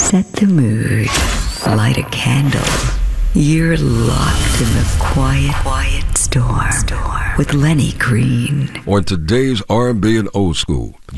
Set the mood. Light a candle. You're locked in the quiet storm with Lenny Green. On today's R&B and old school,